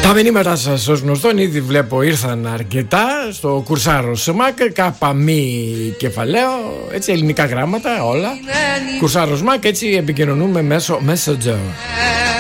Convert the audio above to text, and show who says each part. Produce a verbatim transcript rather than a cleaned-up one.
Speaker 1: Τα μηνύματα σας ως γνωστόν ήδη βλέπω ήρθαν αρκετά στο Κουρσάρο ΣΜΑΚ, κάπα μη κεφαλαίο, έτσι ελληνικά γράμματα όλα. Κουρσάρο ΣΜΑΚ, έτσι επικοινωνούμε μέσω Messenger.